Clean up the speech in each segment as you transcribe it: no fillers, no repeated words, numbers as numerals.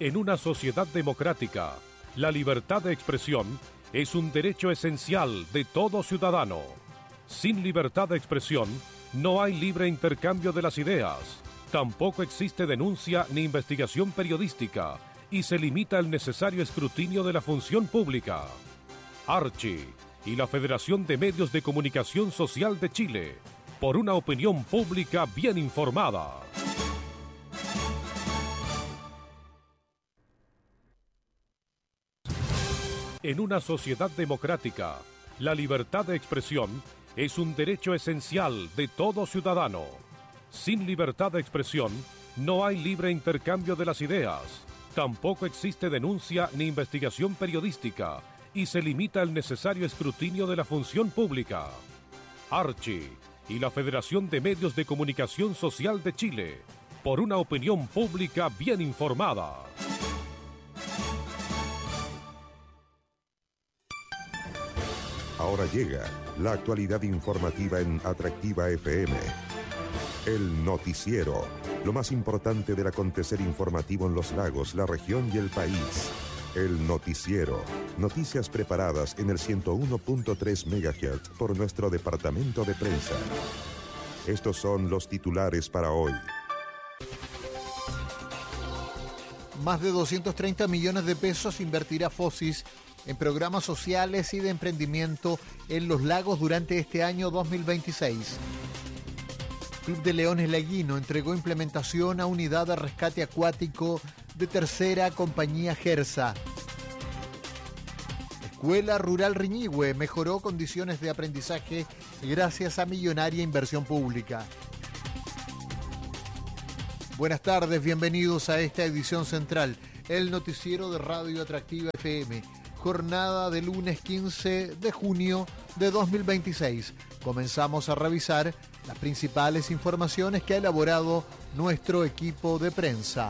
En una sociedad democrática, la libertad de expresión es un derecho esencial de todo ciudadano. Sin libertad de expresión, no hay libre intercambio de las ideas, tampoco existe denuncia ni investigación periodística y se limita el necesario escrutinio de la función pública. Archi y la Federación de Medios de Comunicación Social de Chile, por una opinión pública bien informada. En una sociedad democrática, la libertad de expresión es un derecho esencial de todo ciudadano. Sin libertad de expresión, no hay libre intercambio de las ideas, tampoco existe denuncia ni investigación periodística y se limita el necesario escrutinio de la función pública. Archi y la Federación de Medios de Comunicación Social de Chile, por una opinión pública bien informada. Ahora llega la actualidad informativa en Atractiva FM. El noticiero, lo más importante del acontecer informativo en los lagos, la región y el país. El noticiero, noticias preparadas en el 101.3 MHz por nuestro departamento de prensa. Estos son los titulares para hoy. Más de 230 millones de pesos invertirá Fosis en programas sociales y de emprendimiento en los lagos durante este año 2026. Club de Leones Laguino entregó implementación a unidad de rescate acuático de tercera compañía Gersa. Escuela Rural Riñihue mejoró condiciones de aprendizaje gracias a millonaria inversión pública. Buenas tardes, bienvenidos a esta edición central, el noticiero de Radio Atractiva FM. Jornada de lunes 15 de junio de 2026. Comenzamos a revisar las principales informaciones que ha elaborado nuestro equipo de prensa.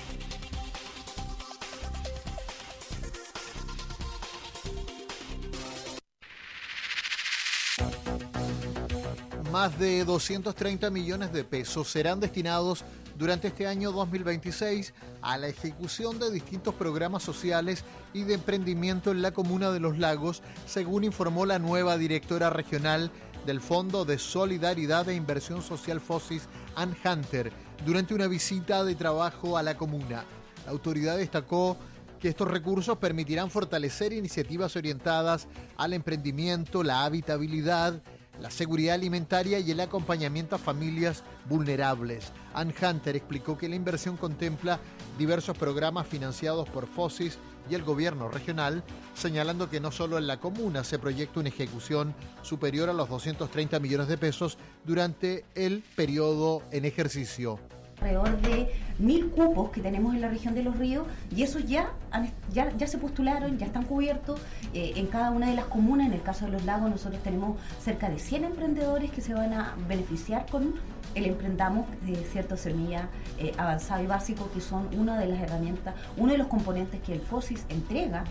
Más de 230 millones de pesos serán destinados durante este año 2026 a la ejecución de distintos programas sociales y de emprendimiento en la comuna de Los Lagos, según informó la nueva directora regional del Fondo de Solidaridad e Inversión Social Fosis, Ann Hunter, durante una visita de trabajo a la comuna. La autoridad destacó que estos recursos permitirán fortalecer iniciativas orientadas al emprendimiento, la habitabilidad, la seguridad alimentaria y el acompañamiento a familias vulnerables. Ann Hunter explicó que la inversión contempla diversos programas financiados por Fosis y el gobierno regional, señalando que no solo en la comuna se proyecta una ejecución superior a los 230 millones de pesos durante el periodo en ejercicio. Alrededor de 1.000 cupos que tenemos en la región de Los Ríos, y esos ya se postularon, ya están cubiertos en cada una de las comunas. En el caso de Los Lagos nosotros tenemos cerca de 100 emprendedores que se van a beneficiar con el Emprendamos, cierto, semilla avanzado y básico, que son una de las herramientas, uno de los componentes que el Fosis entrega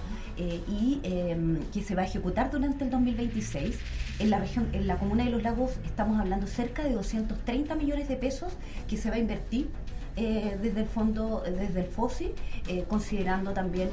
y que se va a ejecutar durante el 2026. En la región, en la comuna de Los Lagos, estamos hablando cerca de 230 millones de pesos que se va a invertir desde el fondo, desde el FOSI, considerando también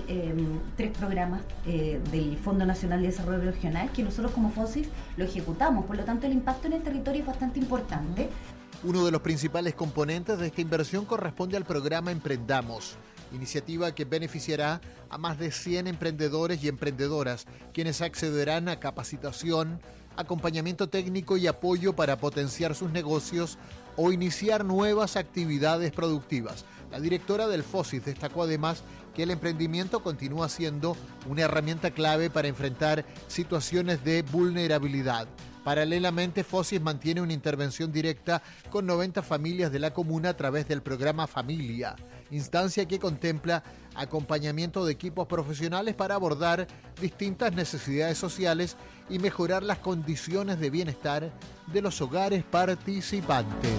3 programas del Fondo Nacional de Desarrollo Regional que nosotros como FOSI lo ejecutamos. Por lo tanto, el impacto en el territorio es bastante importante. Uno de los principales componentes de esta inversión corresponde al programa Emprendamos, iniciativa que beneficiará a más de 100 emprendedores y emprendedoras, quienes accederán a capacitación, acompañamiento técnico y apoyo para potenciar sus negocios o iniciar nuevas actividades productivas. La directora del FOSIS destacó además que el emprendimiento continúa siendo una herramienta clave para enfrentar situaciones de vulnerabilidad. Paralelamente, FOSIS mantiene una intervención directa con 90 familias de la comuna a través del programa Familia, instancia que contempla acompañamiento de equipos profesionales para abordar distintas necesidades sociales y mejorar las condiciones de bienestar de los hogares participantes.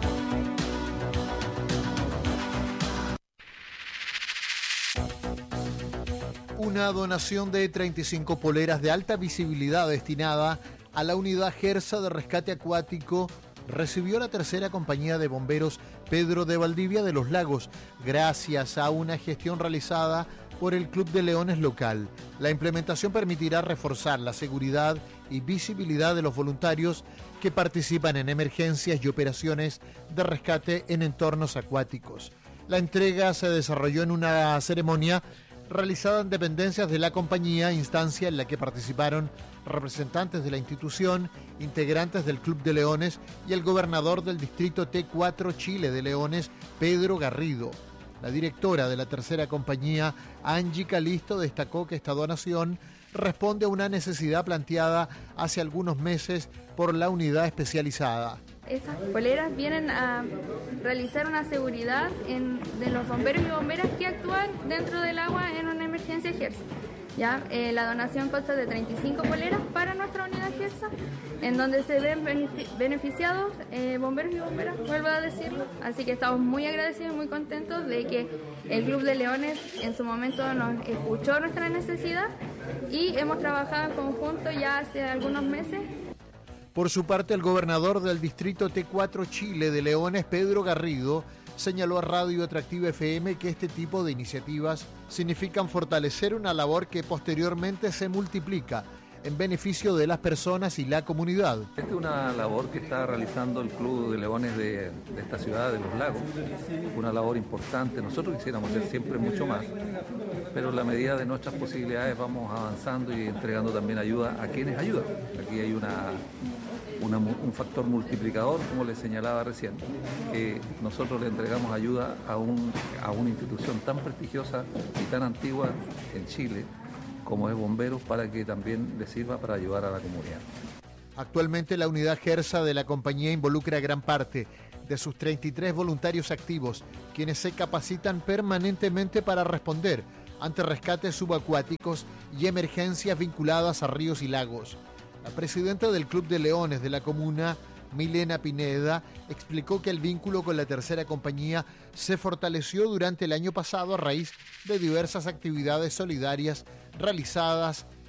Una donación de 35 poleras de alta visibilidad destinada a la unidad Gersa de rescate acuático recibió la tercera compañía de bomberos Pedro de Valdivia de los Lagos, gracias a una gestión realizada por el Club de Leones local. La implementación permitirá reforzar la seguridad y visibilidad de los voluntarios que participan en emergencias y operaciones de rescate en entornos acuáticos. La entrega se desarrolló en una ceremonia realizada en dependencias de la compañía, instancia en la que participaron representantes de la institución, integrantes del Club de Leones y el gobernador del distrito T4 Chile de Leones, Pedro Garrido. La directora de la tercera compañía, Angie Calisto, destacó que esta donación responde a una necesidad planteada hace algunos meses por la unidad especializada. Estas poleras vienen a realizar una seguridad de los bomberos y bomberas que actúan dentro del agua en una emergencia GERSA. ¿Ya? La donación consta de 35 poleras para nuestra unidad GERSA, en donde se ven beneficiados bomberos y bomberas, vuelvo a decirlo. Así que estamos muy agradecidos y muy contentos de que el Club de Leones en su momento nos escuchó nuestra necesidad y hemos trabajado en conjunto ya hace algunos meses. Por su parte, el gobernador del distrito T4 Chile de Leones, Pedro Garrido, señaló a Radio Atractiva FM que este tipo de iniciativas significan fortalecer una labor que posteriormente se multiplica en beneficio de las personas y la comunidad. Esta es una labor que está realizando el Club de Leones de esta ciudad de Los Lagos, una labor importante. Nosotros quisiéramos hacer siempre mucho más, pero en la medida de nuestras posibilidades vamos avanzando y entregando también ayuda a quienes ayudan. Aquí hay un factor multiplicador, como les señalaba recién, que nosotros le entregamos ayuda a una institución tan prestigiosa y tan antigua en Chile como es Bomberos, para que también les sirva para ayudar a la comunidad. Actualmente la unidad GERSA de la compañía involucra a gran parte de sus 33 voluntarios activos, quienes se capacitan permanentemente para responder ante rescates subacuáticos y emergencias vinculadas a ríos y lagos. La presidenta del Club de Leones de la comuna, Milena Pineda, explicó que el vínculo con la tercera compañía se fortaleció durante el año pasado a raíz de diversas actividades solidarias realizadas